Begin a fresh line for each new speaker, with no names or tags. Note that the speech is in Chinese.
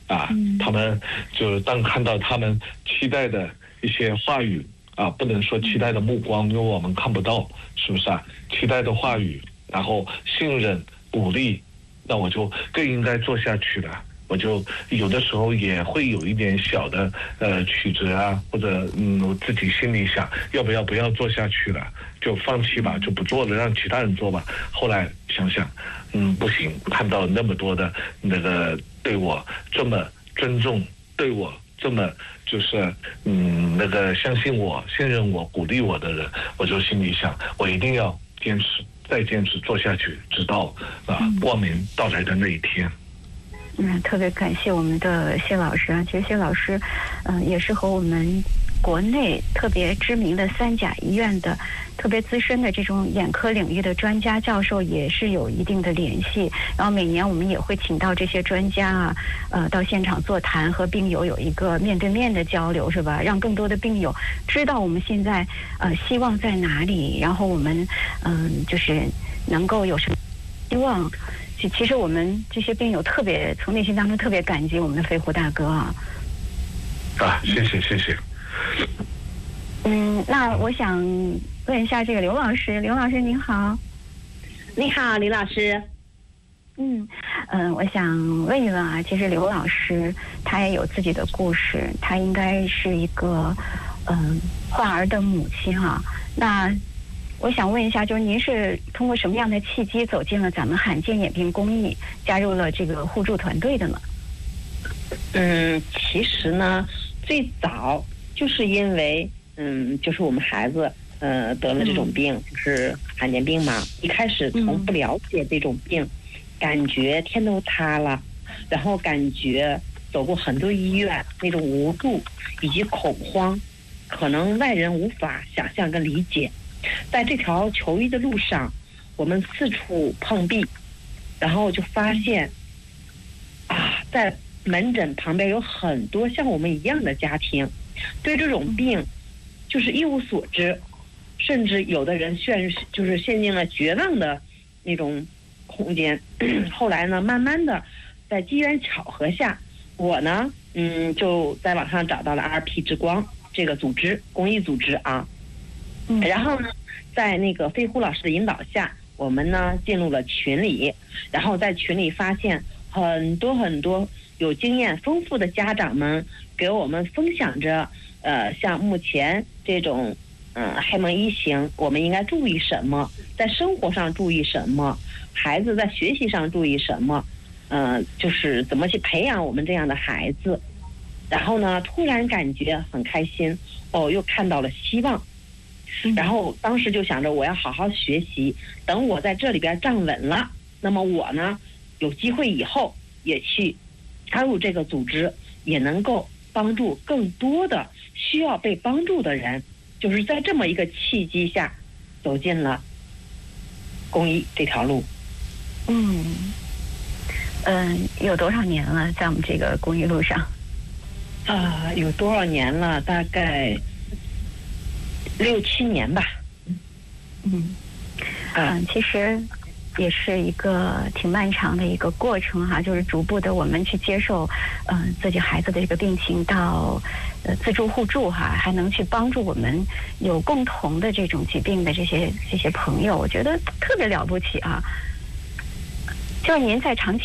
他们就当看到他们期待的一些话语不能说期待的目光，因为我们看不到，是不是期待的话语，然后信任鼓励，那我就更应该做下去了。我就有的时候也会有一点小的曲折或者我自己心里想不要做下去了，就放弃吧，就不做了，让其他人做吧。后来想想不行，看到那么多的那个对我这么尊重，对我这么就是那个相信我信任我鼓励我的人，我就心里想我一定要坚持再坚持做下去，直到光明到来的那一天。
特别感谢我们的谢老师其实谢老师也是和我们国内特别知名的三甲医院的特别资深的这种眼科领域的专家教授也是有一定的联系，然后每年我们也会请到这些专家到现场座谈，和病友有一个面对面的交流，是吧？让更多的病友知道我们现在希望在哪里，然后我们就是能够有什么希望。其实我们这些病友特别从内心当中特别感激我们的飞狐大哥
谢谢。
那我想问一下这个刘老师您好。
你好，李老师。
我想问一问其实刘老师他也有自己的故事，他应该是一个患儿的母亲那我想问一下，就是您是通过什么样的契机走进了咱们罕见眼病公益，加入了这个互助团队的呢？
其实呢，最早就是因为就是我们孩子得了这种病，就是罕见病嘛。一开始从不了解这种病，感觉天都塌了，然后感觉走过很多医院，那种无助以及恐慌，可能外人无法想象跟理解。在这条求医的路上，我们四处碰壁，然后就发现在门诊旁边有很多像我们一样的家庭，对这种病就是一无所知，甚至有的人就是陷进了绝望的那种空间。后来呢，慢慢的在机缘巧合下，我呢就在网上找到了 RP 之光这个组织，公益组织然后呢，在那个飞狐老师的引导下，我们呢进入了群里，然后在群里发现很多有经验丰富的家长们给我们分享着像目前这种黑蒙一型我们应该注意什么，在生活上注意什么，孩子在学习上注意什么，就是怎么去培养我们这样的孩子。然后呢，突然感觉很开心又看到了希望。然后当时就想着我要好好学习，等我在这里边站稳了，那么我呢有机会以后也去加入这个组织，也能够帮助更多的需要被帮助的人。就是在这么一个契机下走进了公益这条路。
有多少年了在我们这个公益路上？
有多少年了？大概6、7年吧。
其实也是一个挺漫长的一个过程就是逐步的我们去接受自己孩子的这个病情，到自助互助还能去帮助我们有共同的这种疾病的这些朋友，我觉得特别了不起就是您在长期